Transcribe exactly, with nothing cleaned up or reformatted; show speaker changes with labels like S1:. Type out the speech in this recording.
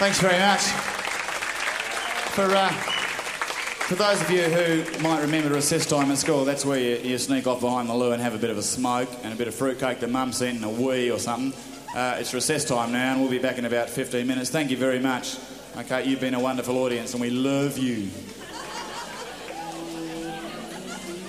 S1: Thanks very much. For, uh, for those of you who might remember recess time in school, that's where you, you sneak off behind the loo and have a bit of a smoke and a bit of fruitcake that mum sent and a wee or something. Uh, it's recess time now, and we'll be back in about fifteen minutes. Thank you very much. Okay, you've been a wonderful audience, and we love you.